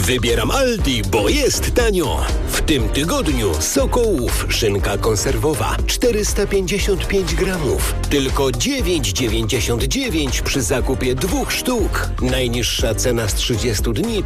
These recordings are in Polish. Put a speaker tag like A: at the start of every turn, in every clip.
A: Wybieram Aldi, bo jest tanio. W tym tygodniu Sokołów szynka konserwowa 455 gramów. Tylko 9,99 przy zakupie 2 sztuk. Najniższa cena z 30 dni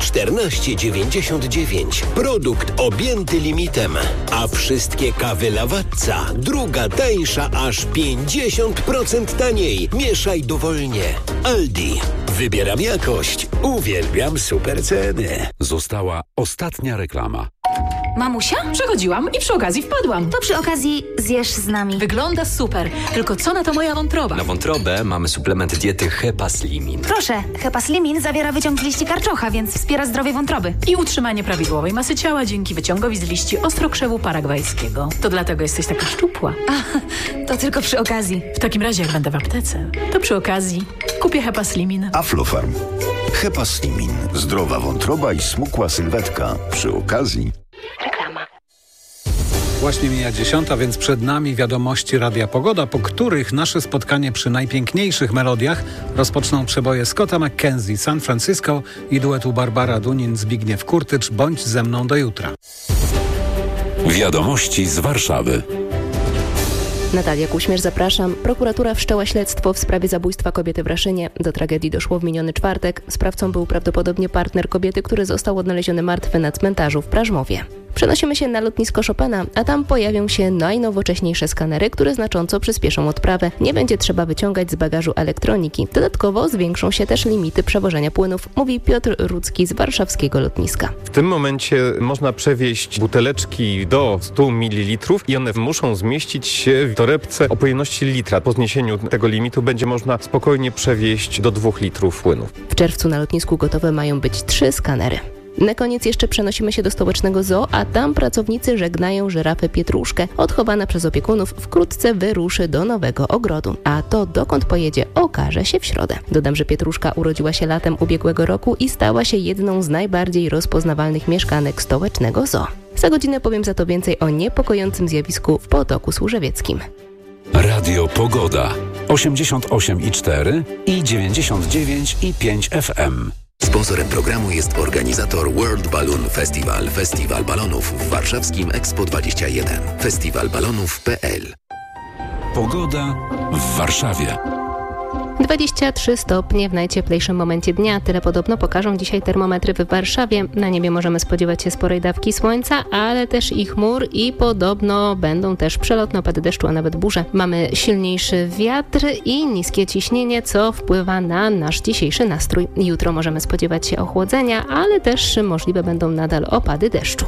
A: 14,99. Produkt objęty limitem. A wszystkie kawy Lawazza druga tańsza aż 50% taniej. Mieszaj dowolnie. Aldi. Wybieram jakość. Uwielbiam super ceny.
B: Została ostatnia reklama.
C: Mamusia? Przechodziłam i przy okazji wpadłam.
D: To przy okazji zjesz z nami.
C: Wygląda super. Tylko co na to moja wątroba?
E: Na wątrobę mamy suplement diety Hepaslimin.
D: Proszę, Hepaslimin zawiera wyciąg z liści karczocha, więc wspiera zdrowie wątroby.
C: I utrzymanie prawidłowej masy ciała dzięki wyciągowi z liści ostrokrzewu paragwajskiego. To dlatego jesteś taka szczupła.
D: To tylko przy okazji.
C: W takim razie, jak będę w aptece, to przy okazji kupię Hepaslimin.
F: Aflofarm. Hepaslimin. Zdrowa wątroba i smukła sylwetka. Przy okazji.
D: Reklama.
G: Właśnie mija 10, więc przed nami wiadomości Radia Pogoda, po których nasze spotkanie przy najpiękniejszych melodiach rozpoczną przeboje Scotta McKenzie, San Francisco i duetu Barbara Dunin, Zbigniew Kurtycz, Bądź ze mną do jutra.
B: Wiadomości z Warszawy.
H: Natalia Kuśmierz, zapraszam. Prokuratura wszczęła śledztwo w sprawie zabójstwa kobiety w Raszynie. Do tragedii doszło w miniony czwartek. Sprawcą był prawdopodobnie partner kobiety, który został odnaleziony martwy na cmentarzu w Prażmowie. Przenosimy się na lotnisko Chopina, a tam pojawią się najnowocześniejsze skanery, które znacząco przyspieszą odprawę. Nie będzie trzeba wyciągać z bagażu elektroniki. Dodatkowo zwiększą się też limity przewożenia płynów, mówi Piotr Rudzki z warszawskiego lotniska.
I: W tym momencie można przewieźć buteleczki do 100 ml i one muszą zmieścić się w torebce o pojemności litra. Po zniesieniu tego limitu będzie można spokojnie przewieźć do 2 litrów płynów.
H: W czerwcu na lotnisku gotowe mają być 3 skanery. Na koniec jeszcze przenosimy się do stołecznego zoo, a tam pracownicy żegnają żyrafę Pietruszkę. Odchowana przez opiekunów wkrótce wyruszy do nowego ogrodu. A to dokąd pojedzie, okaże się w środę. Dodam, że Pietruszka urodziła się latem ubiegłego roku i stała się jedną z najbardziej rozpoznawalnych mieszkanek stołecznego zoo. Za godzinę powiem za to więcej o niepokojącym zjawisku w Potoku Służewieckim.
B: Radio Pogoda 88,4 i 99,5 FM.
A: Sponsorem programu jest organizator World Balloon Festival. Festiwal balonów w warszawskim Expo 21. Festiwalbalonów.pl.
B: Pogoda w Warszawie.
H: 23 stopnie w najcieplejszym momencie dnia. Tyle podobno pokażą dzisiaj termometry w Warszawie. Na niebie możemy spodziewać się sporej dawki słońca, ale też i chmur i podobno będą też przelotne opady deszczu, a nawet burze. Mamy silniejszy wiatr i niskie ciśnienie, co wpływa na nasz dzisiejszy nastrój. Jutro możemy spodziewać się ochłodzenia, ale też możliwe będą nadal opady deszczu.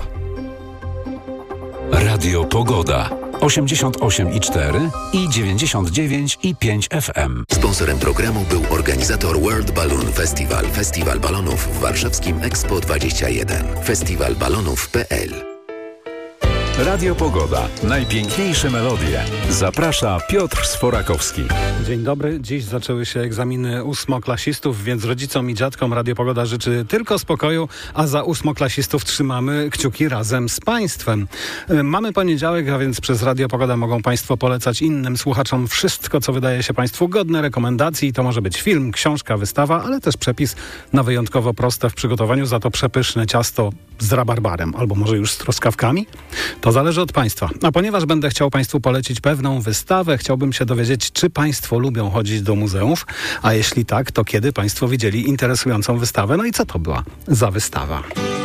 B: Radio Pogoda 88,4 i 99,5 FM.
A: Sponsorem programu był organizator World Balloon Festival. Festiwal balonów w warszawskim Expo 21. Festiwalbalonów.pl.
B: Radio Pogoda. Najpiękniejsze melodie. Zaprasza Piotr Sforakowski.
G: Dzień dobry. Dziś zaczęły się egzaminy ósmoklasistów, więc rodzicom i dziadkom Radio Pogoda życzy tylko spokoju, a za ósmoklasistów trzymamy kciuki razem z Państwem. Mamy poniedziałek, a więc przez Radio Pogoda mogą Państwo polecać innym słuchaczom wszystko, co wydaje się Państwu godne rekomendacji. To może być film, książka, wystawa, ale też przepis na wyjątkowo proste w przygotowaniu, za to przepyszne ciasto z rabarbarem, albo może już z truskawkami. To zależy od Państwa. A ponieważ będę chciał Państwu polecić pewną wystawę, chciałbym się dowiedzieć, czy Państwo lubią chodzić do muzeów, a jeśli tak, to kiedy Państwo widzieli interesującą wystawę? No i co to była za wystawa?